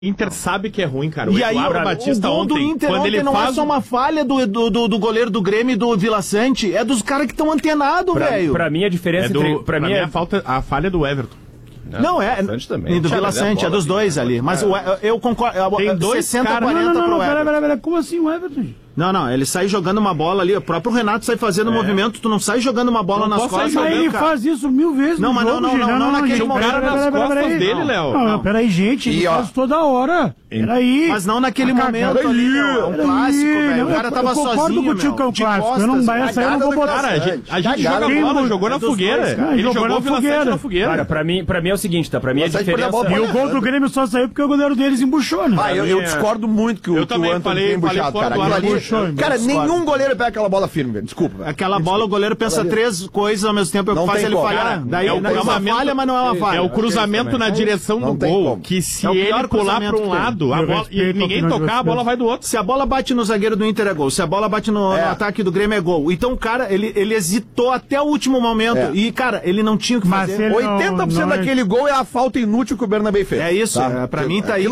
Inter sabe que é ruim, cara. E aí, o gol do Inter quando ele não é só uma falha do goleiro do Grêmio e do Vila Sante, é dos caras que estão antenados, velho. Pra mim, a diferença pra mim é a falha do Everton. Não, e do Vila Sante, é dos dois ali. Mas eu concordo. Tem dois 60-40 pro Everton. Pera, como assim o Everton? Não, ele sai jogando uma bola ali, o próprio Renato sai fazendo movimento, tu não sai jogando uma bola nas costas. Mas ele faz isso 1000 vezes. Não, mas não naquele momento. O cara nas costas dele, Léo. Não, peraí, gente, ele faz toda hora. Peraí. Mas não naquele momento ali, é um clássico, velho. O cara tava sozinho, concordo contigo que é um clássico. Eu não vou botar. Cara, a gente joga bola, jogou na fogueira. Ele jogou o Vila Sante na fogueira. Cara, pra mim é o seguinte, tá? Pra mim a diferença... E o gol do Grêmio só saiu porque o goleiro deles embuchou, né? Eu discordo muito que o Antônio tenha embuchado, cara. Cara, nenhum goleiro pega aquela bola firme, velho. Desculpa. Aquela bola, o goleiro pensa três coisas ao mesmo tempo, faz ele falhar. Daí é uma falha, mas não é uma falha. É o cruzamento na direção do gol, que se ele pular pra um lado, a bola, e ninguém tocar, a bola vai do outro. Se a bola bate no zagueiro do Inter é gol, se a bola bate no ataque do Grêmio é gol. Então o cara, ele hesitou até o último momento. E, cara, ele não tinha o que fazer. 80% daquele gol é a falta inútil que o Bernabé fez. É isso, pra mim tá aí.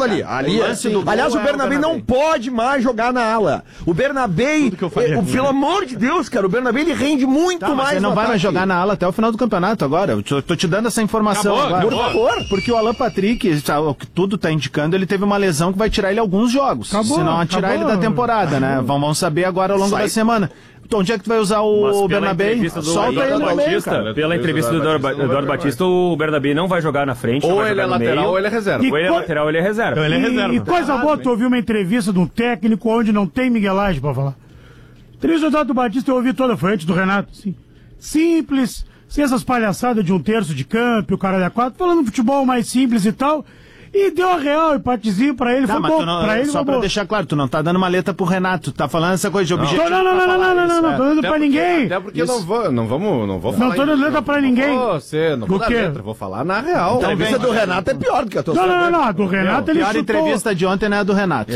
Aliás, o Bernabé não pode mais jogar na ala. O Bernabé, pelo amor de Deus, cara, o Bernabé ele rende muito mais. Ele não vai mais jogar na ala até o final do campeonato agora. Eu tô te dando essa informação agora. Por favor. Porque o Alan Patrick, o que tudo tá indicando, ele teve uma lesão que vai tirar ele alguns jogos. Se não tirar ele da temporada, né? Vamos saber agora ao longo da semana. Então, onde é que tu vai usar o Bernabé? Solta ele no meio, cara. Pela entrevista do Eduardo Batista, o Bernabé não vai jogar na frente. Ou ele é lateral ou ele é reserva. Ou ele é lateral ou ele é reserva. E coisa boa, tu ouviu uma entrevista de um técnico onde não tem miguelagem pra falar. Entrevista do Eduardo Batista eu ouvi toda, foi antes do Renato, sim. Simples, sem essas palhaçadas de um terço de campo, o cara da 4, falando futebol mais simples e tal. E deu a real, empatezinho pra ele, foi bom. Só pra deixar claro, tu não tá dando uma letra pro Renato, tá falando essa coisa de objetivo. Não tô dando pra ninguém. Até porque não vou falar. Não tô dando letra pra ninguém. Não vou dar letra, vou falar na real. A entrevista do Renato é pior do que a tua. Não, a do Renato ele chutou. A entrevista de ontem não é a do Renato.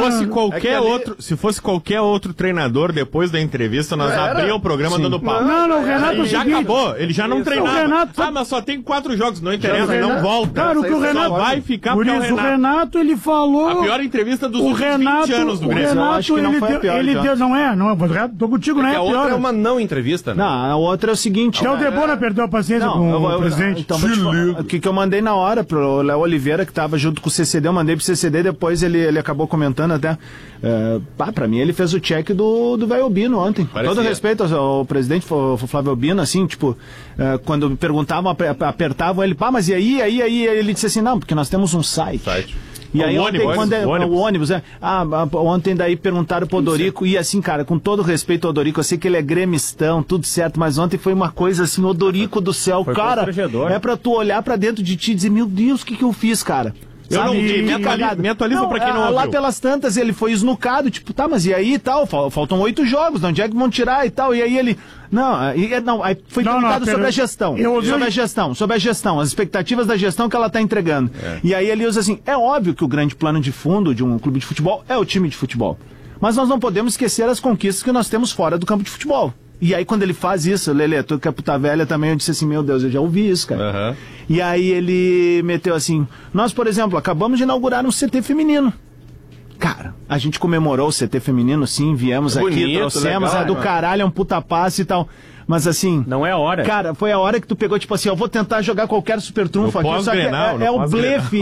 Se fosse qualquer outro treinador, depois da entrevista, nós abríamos o programa dando pau. Não, o Renato já acabou, ele já não treinava. Mas só tem 4 jogos, não interessa, não volta. Cara, o que o Renato vai ficar. Por isso, o Renato, ele falou... A pior entrevista dos últimos 20 anos do Grêmio. O Renato, ele deu... Não é, tô contigo, não é a pior. A outra é uma não entrevista, né? Não, a outra é o seguinte... Então o Debona perdeu a paciência com o presidente. Então, o que eu mandei na hora pro Léo Oliveira, que tava junto com o CCD, eu mandei pro CCD, depois ele acabou comentando até... pra mim, ele fez o check do Velho Albino ontem. Todo respeito ao presidente Flávio Albino, assim, tipo... quando me perguntavam, apertavam ele, mas e aí? Ele disse assim, não, porque nós temos um site. E aí ontem, o ônibus, ontem daí perguntaram pro Odorico, e assim, cara, com todo respeito ao Odorico, eu sei que ele é gremistão, tudo certo, mas ontem foi uma coisa assim, Odorico do céu, cara, é pra tu olhar pra dentro de ti e dizer, meu Deus, o que eu fiz, cara? Eu não vi, me atualiza pra quem não ouviu. Lá pelas tantas ele foi esnucado, tipo, mas e aí e tal, faltam 8 jogos, de onde é que vão tirar e tal, e aí ele... Aí foi perguntado sobre a gestão, sobre a gestão, as expectativas da gestão que ela tá entregando. E aí ele usa assim, é óbvio que o grande plano de fundo de um clube de futebol é o time de futebol, mas nós não podemos esquecer as conquistas que nós temos fora do campo de futebol. E aí quando ele faz isso, Lelê, tu que é puta velha também, eu disse assim, meu Deus, eu já ouvi isso, cara. E aí ele meteu assim, nós, por exemplo, acabamos de inaugurar um CT feminino. Cara, a gente comemorou o CT feminino, sim, viemos aqui, trouxemos, legal, do caralho, é um puta passe e tal. Mas assim... Não é a hora. Cara, foi a hora que tu pegou, tipo assim, eu vou tentar jogar qualquer super trunfo aqui, só que é o blefe,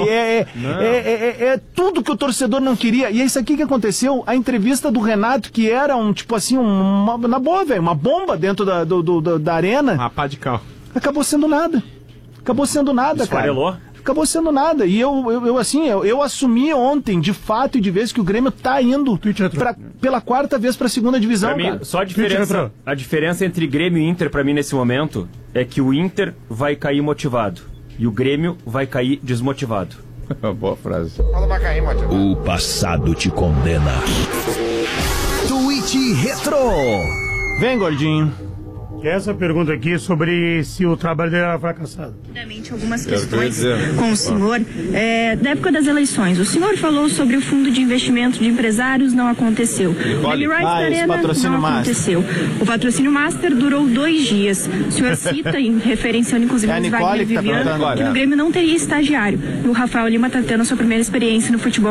é tudo que o torcedor não queria. E é isso aqui que aconteceu, a entrevista do Renato, que era tipo assim, na boa, velho, uma bomba dentro da arena. Uma pá de cal. Acabou sendo nada, Esfarelou. cara. Acabou sendo nada. E eu assumi ontem, de fato e de vez, que o Grêmio tá indo pela 4ª vez pra 2ª divisão. Pra mim, só a diferença entre Grêmio e Inter, pra mim, nesse momento, é que o Inter vai cair motivado e o Grêmio vai cair desmotivado. Boa frase. O passado te condena. Tweet Retro. Vem, gordinho. Essa pergunta aqui sobre se o trabalho dele era fracassado. Algumas questões com o senhor. Da época das eleições, o senhor falou sobre o fundo de investimento de empresários, não aconteceu. O Arena não aconteceu. O patrocínio Master durou 2 dias. O senhor cita, referenciando inclusive os Wagner e Viviano, que no Grêmio não teria estagiário. E o Rafael Lima está tendo a sua primeira experiência no futebol